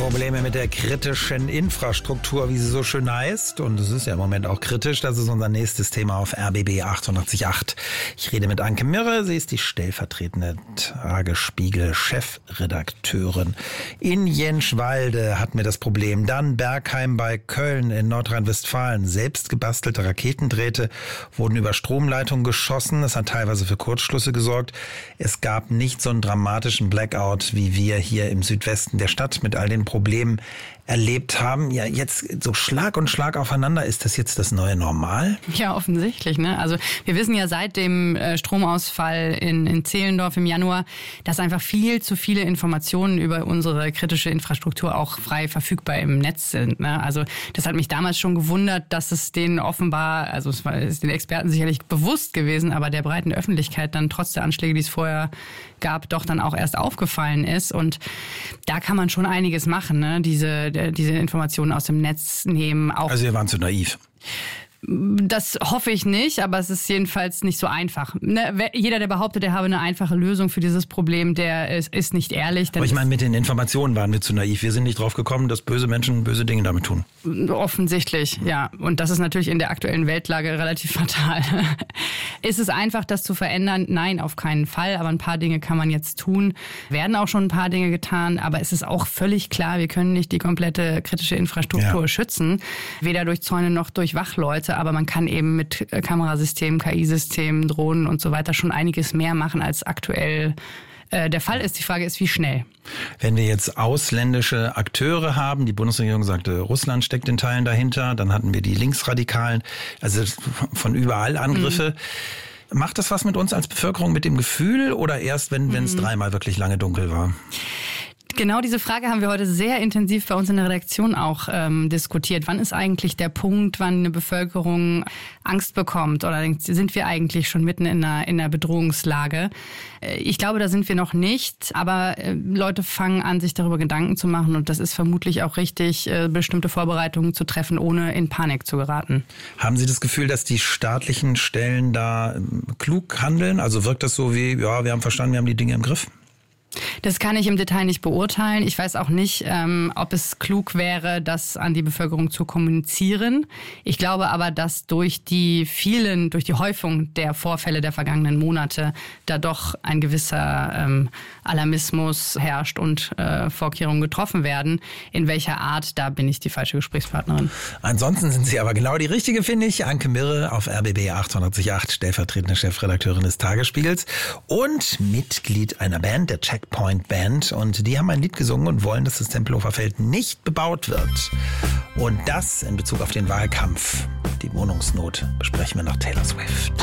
Probleme mit der kritischen Infrastruktur, wie sie so schön heißt. Und es ist ja im Moment auch kritisch. Das ist unser nächstes Thema auf RBB 888. Ich rede mit Anke Mirre. Sie ist die stellvertretende Tagesspiegel-Chefredakteurin. In Jenschwalde hatten wir das Problem. Dann Bergheim bei Köln in Nordrhein-Westfalen. Selbst gebastelte Raketendrähte wurden über Stromleitungen geschossen. Das hat teilweise für Kurzschlüsse gesorgt. Es gab nicht so einen dramatischen Blackout, wie wir hier im Südwesten der Stadt mit all den Problemen erlebt haben. Ja, jetzt so Schlag und Schlag aufeinander. Ist das jetzt das neue Normal? Ja, offensichtlich, ne? Also wir wissen ja seit dem Stromausfall in Zehlendorf im Januar, dass einfach viel zu viele Informationen über unsere kritische Infrastruktur auch frei verfügbar im Netz sind, ne? Also das hat mich damals schon gewundert, dass es denen offenbar, also es ist den Experten sicherlich bewusst gewesen, aber der breiten Öffentlichkeit dann trotz der Anschläge, die es vorher gab, doch dann auch erst aufgefallen ist. Und da kann man schon einiges machen, ne? Diese Informationen aus dem Netz nehmen. Auch also wir waren zu naiv. Das hoffe ich nicht, aber es ist jedenfalls nicht so einfach. Jeder, der behauptet, er habe eine einfache Lösung für dieses Problem, der ist nicht ehrlich. Aber ich meine, mit den Informationen waren wir zu naiv. Wir sind nicht drauf gekommen, dass böse Menschen böse Dinge damit tun. Offensichtlich, ja. Und das ist natürlich in der aktuellen Weltlage relativ fatal. Ist es einfach, das zu verändern? Nein, auf keinen Fall. Aber ein paar Dinge kann man jetzt tun. Werden auch schon ein paar Dinge getan. Aber es ist auch völlig klar, wir können nicht die komplette kritische Infrastruktur schützen. Weder durch Zäune noch durch Wachleute. Aber man kann eben mit Kamerasystemen, KI-Systemen, Drohnen und so weiter schon einiges mehr machen, als aktuell der Fall ist. Die Frage ist, wie schnell. Wenn wir jetzt ausländische Akteure haben, die Bundesregierung sagte, Russland steckt in Teilen dahinter, dann hatten wir die Linksradikalen, also von überall Angriffe. Macht das was mit uns als Bevölkerung, mit dem Gefühl, oder erst, wenn es dreimal wirklich lange dunkel war? Genau diese Frage haben wir heute sehr intensiv bei uns in der Redaktion auch diskutiert. Wann ist eigentlich der Punkt, wann eine Bevölkerung Angst bekommt? Oder sind wir eigentlich schon mitten in einer Bedrohungslage? Ich glaube, da sind wir noch nicht. Aber Leute fangen an, sich darüber Gedanken zu machen. Und das ist vermutlich auch richtig, bestimmte Vorbereitungen zu treffen, ohne in Panik zu geraten. Haben Sie das Gefühl, dass die staatlichen Stellen da klug handeln? Also wirkt das so wie, ja, wir haben verstanden, wir haben die Dinge im Griff? Das kann ich im Detail nicht beurteilen. Ich weiß auch nicht, ob es klug wäre, das an die Bevölkerung zu kommunizieren. Ich glaube aber, dass durch die Häufung der Vorfälle der vergangenen Monate da doch ein gewisser Alarmismus herrscht und Vorkehrungen getroffen werden. In welcher Art, da bin ich die falsche Gesprächspartnerin. Ansonsten sind Sie aber genau die richtige, finde ich. Anke Mirre auf RBB 888, stellvertretende Chefredakteurin des Tagesspiegels und Mitglied einer Band, der Checkpoint Band, und die haben ein Lied gesungen und wollen, dass das Tempelhofer Feld nicht bebaut wird. Und das in Bezug auf den Wahlkampf. Die Wohnungsnot besprechen wir nach Taylor Swift.